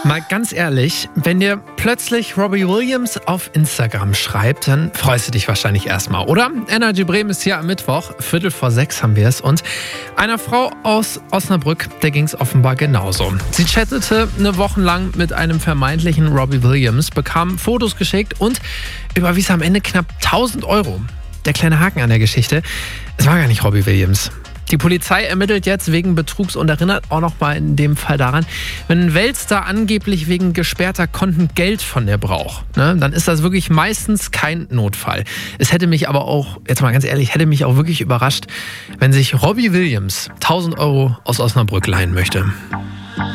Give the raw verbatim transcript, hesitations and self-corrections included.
Mal ganz ehrlich, wenn dir plötzlich Robbie Williams auf Instagram schreibt, dann freust du dich wahrscheinlich erstmal, oder? Energy Bremen ist hier am Mittwoch, Viertel vor sechs haben wir es. Und einer Frau aus Osnabrück, der ging es offenbar genauso. Sie chattete eine Woche lang mit einem vermeintlichen Robbie Williams, bekam Fotos geschickt und überwies am Ende knapp tausend Euro. Der kleine Haken an der Geschichte, es war gar nicht Robbie Williams. Die Polizei ermittelt jetzt wegen Betrugs und erinnert auch noch mal in dem Fall daran, wenn ein Weltstar angeblich wegen gesperrter Konten Geld von der braucht, ne, dann ist das wirklich meistens kein Notfall. Es hätte mich aber auch, jetzt mal ganz ehrlich, hätte mich auch wirklich überrascht, wenn sich Robbie Williams tausend Euro aus Osnabrück leihen möchte.